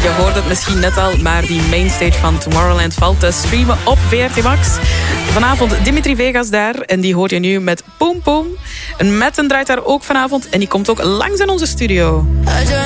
Je hoort het misschien net al, maar die mainstage van Tomorrowland valt te streamen op VRT Max. Vanavond Dimitri Vegas daar en die hoor je nu met Poem Poem. Een Madsen draait daar ook vanavond en die komt ook langs in onze studio.